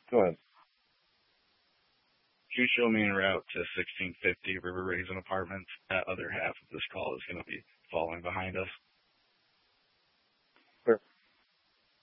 Go ahead. Can you show me en route to 1650 River Raisin Apartments? That other half of this call is going to be falling behind us.